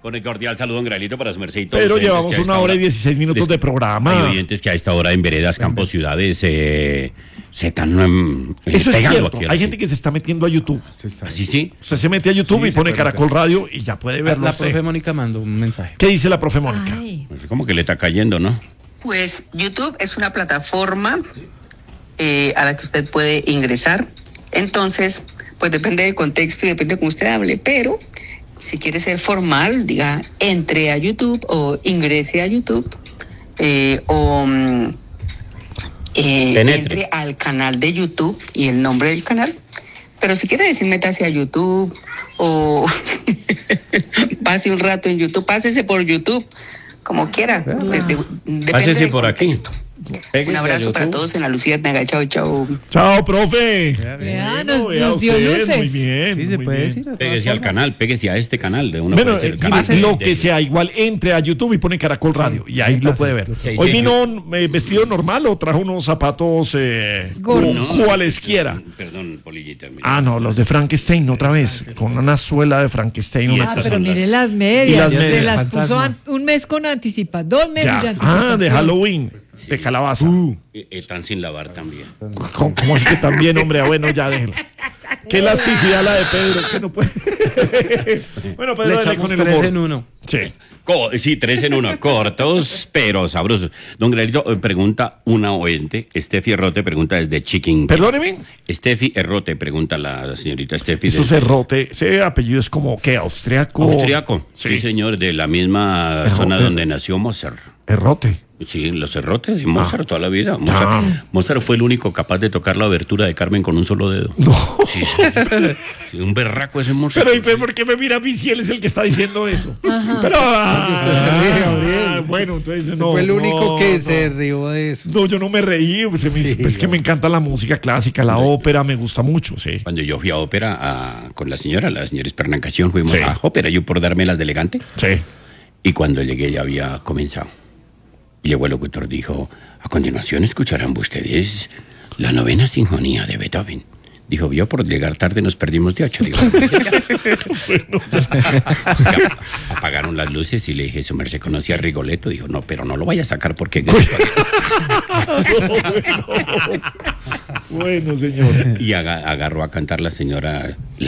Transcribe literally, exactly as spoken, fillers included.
Con el cordial saludo, don Graelito, para su merced y todos. Pero oyentes llevamos que a esta una hora y dieciséis minutos de programa. Hay oyentes que a esta hora en veredas, campos, ciudades, eh, se están um, Eso es pegando cierto. aquí. Hay gente que se está metiendo a YouTube. Así sí. Usted se mete a YouTube Sí, y se pone puede Caracol Radio y ya puede verlo. La usted. profe Mónica mandó un mensaje. ¿Qué dice la profe Mónica? Ay. Pues como que le está cayendo, ¿no? Pues YouTube es una plataforma eh, a la que usted puede ingresar. Entonces, pues depende del contexto y depende de cómo usted hable, pero si quiere ser formal, diga, entre a YouTube o ingrese a YouTube eh, o mm, eh, Penetre. entre al canal de YouTube y el nombre del canal. Pero si quiere decir métase a YouTube o pase un rato en YouTube, pásese por YouTube, como quiera. De- de- depende Pásese del por aquí. contexto. Pégase Un a abrazo para YouTube. todos en la Luciérnaga. Chao, chao. Chao, profe. Vea, Bueno, nos, vea nos dio usted, luces. Muy bien. Sí, se muy puede bien. decir. de todas Pégese al formas. canal, pégese a este canal. De uno Bueno, puede ser eh, el mire, canal lo de- que sea, igual entre a YouTube y pone Caracol Radio y ahí lo puede ver. Sí, Hoy sí. vino eh, vestido normal o trajo unos zapatos eh, Gordo. cu- cualesquiera. Perdón, Polillita. mira. Ah, no, los de Frankenstein otra vez, con una suela de Frankenstein. Y una Ah, estas pero son mire las- las medias. Y las Se medias. las Fantasma. puso an- un mes con anticipación. Dos meses Ya. de anticipación. Ah, de Halloween, de calabaza. Eh, Están sin lavar también. ¿Cómo, cómo así que también, hombre? Ah, bueno, ya déjelo. Qué elasticidad la de Pedro, que no puede. Bueno, Le Pedro, dale echamos con el tres humor. en uno. Sí. Co- sí, tres en uno. Cortos, pero sabrosos. Don Graelito, eh, pregunta una oyente. Estefi Errote pregunta desde Chiquín. Perdóneme. Estefi Errote pregunta la señorita Estefi. Eso desde- Cerrote, ese apellido es como, ¿qué? ¿Austriaco? Austriaco. Sí. Sí, señor, de la misma Errote. zona donde nació Mozart. Errote. Sí, los Errotes de Mozart Ah. toda la vida. Mozart, Ah. Mozart fue el único capaz de tocar la abertura de Carmen con un solo dedo. No. Sí, sí. Sí, un berraco ese Mozart. Pero, ¿y pe- por qué me mira a mí si él es el que está diciendo eso? Pero, ah, usted se ríe, Gabriel. bueno, entonces Usted no. fue el único no, que no. se rió de eso. No, yo no me reí, pues, se me- Sí, es que no. me encanta la música clásica, la ópera, me gusta mucho, sí. Cuando yo fui a ópera a- con la señora, la señora Espernacación, fuimos Sí. a ópera, yo por darme las de elegante. Sí. Y cuando llegué ya había comenzado. Y llegó el locutor, dijo, a continuación escucharán ustedes la novena sinfonía de Beethoven. Dijo, vio, por llegar tarde nos perdimos de ocho. Digo, Ya apagaron las luces y le dije, su merced conocía a Rigoletto. Dijo, no, pero no lo vaya a sacar porque... Bueno, señor. y aga- agarró a cantar la señora...